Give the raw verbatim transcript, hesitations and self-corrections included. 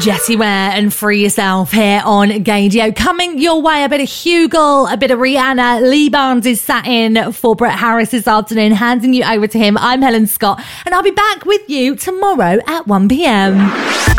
Jessie Ware and Free Yourself here on Gaydio. Coming your way, a bit of Hugel, a bit of Rihanna. Lee Barnes is sat in for Brett Harris this afternoon, handing you over to him. I'm Helen Scott, and I'll be back with you tomorrow at one p.m.